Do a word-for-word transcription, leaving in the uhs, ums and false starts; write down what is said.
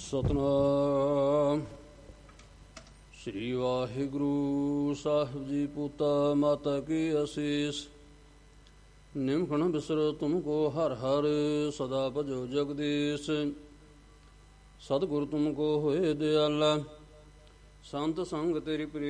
ਸਤਨਾਮ ਸ੍ਰੀ ਵਾਹਿਗੁਰੂ ਸਾਹਿਬ ਜੀ। ਪੂਤਾ ਮਾਤਾ ਕੀ ਅਸੀਸ, ਨਿਮਖਣ ਬਿਸਰ ਤੁਮ ਕੋ ਹਰ ਹਰ, ਸਦਾ ਭਜੋ ਜਗਦੀਸ਼। ਸਤਿਗੁਰ ਤੁਮ ਕੋ ਹੋਏ ਦਿਆਲਾ, ਸੰਤ ਸੰਗ ਤੇਰੀ ਪ੍ਰੀ